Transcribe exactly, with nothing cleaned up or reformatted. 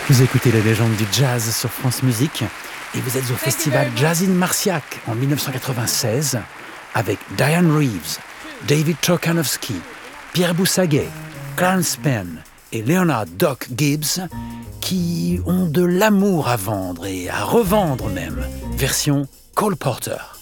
Vous écoutez les légendes du jazz sur France Musique et vous êtes au festival Jazz in Marciac en dix-neuf cent quatre-vingt-seize avec Diane Reeves, David Trokanowski, Pierre Boussaguet, Clarence Penn et Leonard Doc Gibbs qui ont de l'amour à vendre et à revendre même, version Cole Porter.